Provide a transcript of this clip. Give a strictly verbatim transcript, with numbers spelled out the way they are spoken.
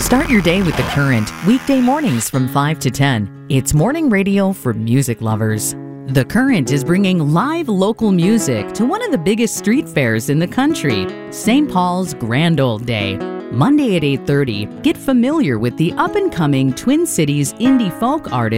Start your day with The Current, weekday mornings from five to ten. It's morning radio for music lovers. The Current is bringing live local music to one of the biggest street fairs in the country, Saint Paul's Grand Old Day. Monday at eight thirty, get familiar with the up-and-coming Twin Cities indie folk artist